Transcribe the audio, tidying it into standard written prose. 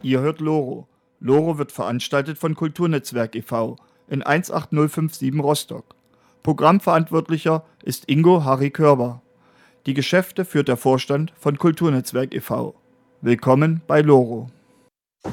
Ihr hört Loro. Loro wird veranstaltet von Kulturnetzwerk e.V. in 18057 Rostock. Programmverantwortlicher ist Ingo Harry Körber. Die Geschäfte führt der Vorstand von Kulturnetzwerk e.V. Willkommen bei Loro.